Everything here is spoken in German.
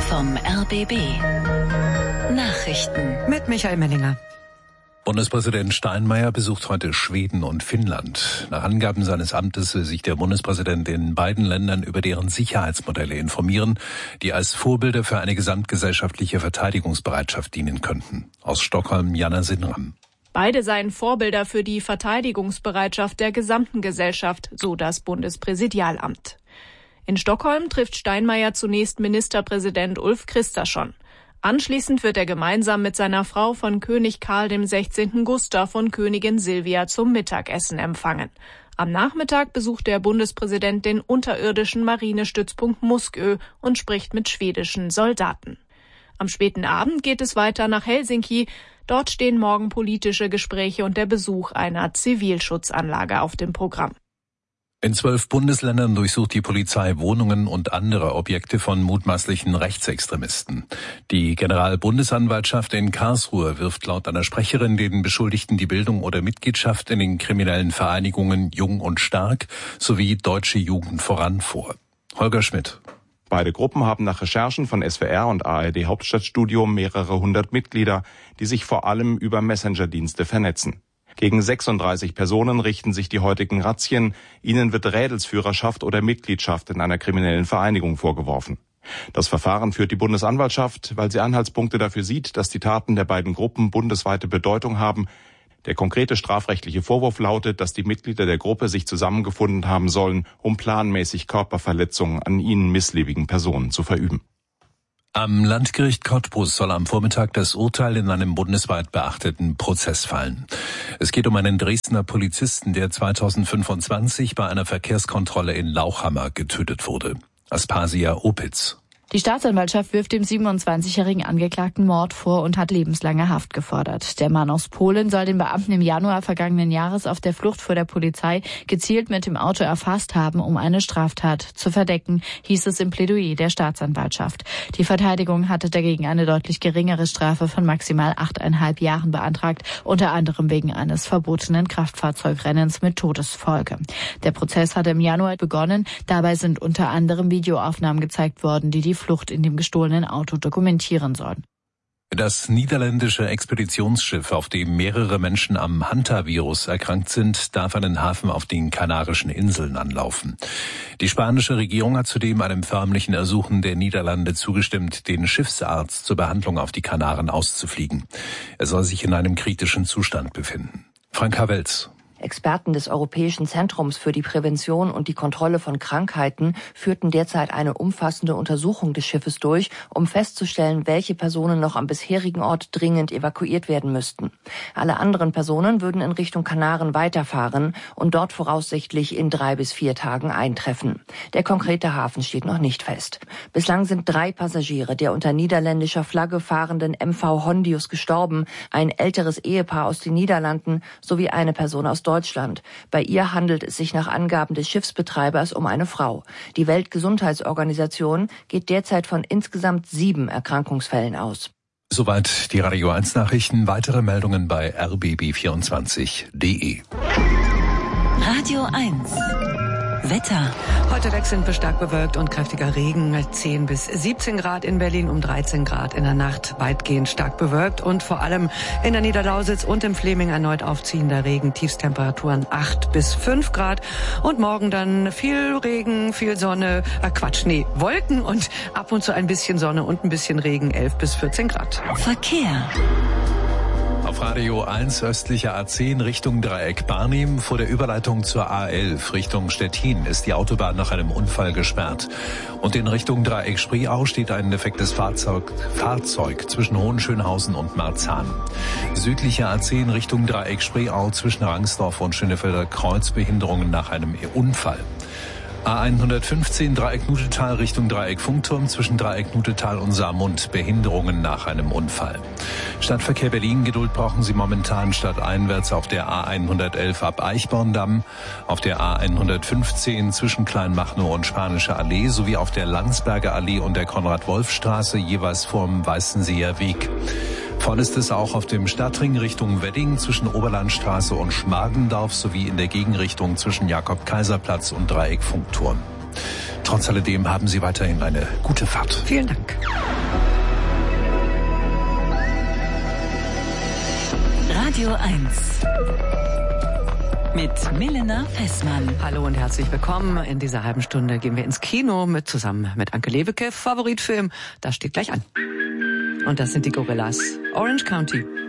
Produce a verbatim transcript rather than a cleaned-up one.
vom R B B. Nachrichten mit Michael Mellinger. Bundespräsident Steinmeier besucht heute Schweden und Finnland. Nach Angaben seines Amtes will sich der Bundespräsident in beiden Ländern über deren Sicherheitsmodelle informieren, die als Vorbilder für eine gesamtgesellschaftliche Verteidigungsbereitschaft dienen könnten. Aus Stockholm Jana Sinram. Beide seien Vorbilder für die Verteidigungsbereitschaft der gesamten Gesellschaft, so das Bundespräsidialamt. In Stockholm trifft Steinmeier zunächst Ministerpräsident Ulf Kristersson. Anschließend wird er gemeinsam mit seiner Frau von König Karl der Sechzehnte. Gustav und Königin Silvia zum Mittagessen empfangen. Am Nachmittag besucht der Bundespräsident den unterirdischen Marinestützpunkt Muskö und spricht mit schwedischen Soldaten. Am späten Abend geht es weiter nach Helsinki. Dort stehen morgen politische Gespräche und der Besuch einer Zivilschutzanlage auf dem Programm. In zwölf Bundesländern durchsucht die Polizei Wohnungen und andere Objekte von mutmaßlichen Rechtsextremisten. Die Generalbundesanwaltschaft in Karlsruhe wirft laut einer Sprecherin den Beschuldigten die Bildung oder Mitgliedschaft in den kriminellen Vereinigungen Jung und Stark sowie Deutsche Jugend voran vor. Holger Schmidt. Beide Gruppen haben nach Recherchen von S W R und A R D Hauptstadtstudio mehrere hundert Mitglieder, die sich vor allem über Messenger-Dienste vernetzen. Gegen sechsunddreißig Personen richten sich die heutigen Razzien. Ihnen wird Rädelsführerschaft oder Mitgliedschaft in einer kriminellen Vereinigung vorgeworfen. Das Verfahren führt die Bundesanwaltschaft, weil sie Anhaltspunkte dafür sieht, dass die Taten der beiden Gruppen bundesweite Bedeutung haben. Der konkrete strafrechtliche Vorwurf lautet, dass die Mitglieder der Gruppe sich zusammengefunden haben sollen, um planmäßig Körperverletzungen an ihnen missliebigen Personen zu verüben. Am Landgericht Cottbus soll am Vormittag das Urteil in einem bundesweit beachteten Prozess fallen. Es geht um einen Dresdner Polizisten, der zweitausendfünfundzwanzig bei einer Verkehrskontrolle in Lauchhammer getötet wurde. Aspasia Opitz. Die Staatsanwaltschaft wirft dem siebenundzwanzigjährigen Angeklagten Mord vor und hat lebenslange Haft gefordert. Der Mann aus Polen soll den Beamten im Januar vergangenen Jahres auf der Flucht vor der Polizei gezielt mit dem Auto erfasst haben, um eine Straftat zu verdecken, hieß es im Plädoyer der Staatsanwaltschaft. Die Verteidigung hatte dagegen eine deutlich geringere Strafe von maximal achteinhalb Jahren beantragt, unter anderem wegen eines verbotenen Kraftfahrzeugrennens mit Todesfolge. Der Prozess hatte im Januar begonnen. Dabei sind unter anderem Videoaufnahmen gezeigt worden, die die Flucht in dem gestohlenen Auto dokumentieren sollen. Das niederländische Expeditionsschiff, auf dem mehrere Menschen am Hantavirus erkrankt sind, darf einen Hafen auf den Kanarischen Inseln anlaufen. Die spanische Regierung hat zudem einem förmlichen Ersuchen der Niederlande zugestimmt, den Schiffsarzt zur Behandlung auf die Kanaren auszufliegen. Er soll sich in einem kritischen Zustand befinden. Frank Havels. Experten des Europäischen Zentrums für die Prävention und die Kontrolle von Krankheiten führten derzeit eine umfassende Untersuchung des Schiffes durch, um festzustellen, welche Personen noch am bisherigen Ort dringend evakuiert werden müssten. Alle anderen Personen würden in Richtung Kanaren weiterfahren und dort voraussichtlich in drei bis vier Tagen eintreffen. Der konkrete Hafen steht noch nicht fest. Bislang sind drei Passagiere der unter niederländischer Flagge fahrenden M V Hondius gestorben, ein älteres Ehepaar aus den Niederlanden sowie eine Person aus Deutschland. Bei ihr handelt es sich nach Angaben des Schiffsbetreibers um eine Frau. Die Weltgesundheitsorganisation geht derzeit von insgesamt sieben Erkrankungsfällen aus. Soweit die Radio eins Nachrichten. Weitere Meldungen bei r b b vierundzwanzig punkt d e. Radio eins. Wetter. Heute wechselnd bis stark bewölkt und kräftiger Regen. zehn bis siebzehn Grad in Berlin, um dreizehn Grad in der Nacht. Weitgehend stark bewölkt und vor allem in der Niederlausitz und im Fläming erneut aufziehender Regen. Tiefstemperaturen acht bis fünf Grad. Und morgen dann viel Regen, viel Sonne, äh Quatsch, nee, Wolken und ab und zu ein bisschen Sonne und ein bisschen Regen, elf bis vierzehn Grad. Verkehr. Auf Radio eins östlicher A zehn Richtung Dreieck Barnim vor der Überleitung zur A elf Richtung Stettin ist die Autobahn nach einem Unfall gesperrt. Und in Richtung Dreieck Spreeau steht ein defektes Fahrzeug, Fahrzeug zwischen Hohenschönhausen und Marzahn. Südlicher A zehn Richtung Dreieck Spreeau zwischen Rangsdorf und Schönefelder Kreuz Behinderungen nach einem Unfall. A hundertfünfzehn Dreieck Nutetal Richtung Dreieck Funkturm zwischen Dreieck Nutetal und Saarmund Behinderungen nach einem Unfall. Stadtverkehr Berlin, Geduld brauchen Sie momentan stadteinwärts auf der A hundertelf ab Eichborndamm, auf der A hundertfünfzehn zwischen Kleinmachnow und Spanische Allee sowie auf der Landsberger Allee und der Konrad-Wolf-Straße jeweils vorm Weißenseer Weg. Voll ist es auch auf dem Stadtring Richtung Wedding zwischen Oberlandstraße und Schmargendorf sowie in der Gegenrichtung zwischen Jakob-Kaiser-Platz und Dreieck Funkturm. Trotz alledem haben Sie weiterhin eine gute Fahrt. Vielen Dank. Radio eins. Mit Milena Fessmann. Hallo und herzlich willkommen. In dieser halben Stunde gehen wir ins Kino mit zusammen mit Anke Lewicke. Favoritfilm, das steht gleich an. Und das sind die Gorillas. Orange County.